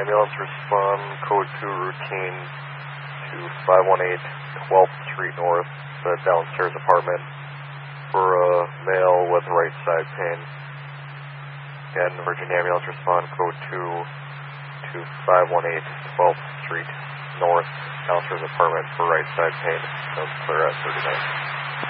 ambulance respond code 2 routine to 518 12th Street North, the downstairs apartment, for a male with right side pain. Again, Virginia ambulance respond code 2 to 518 12th Street North, downstairs apartment for right side pain. Clear at 39.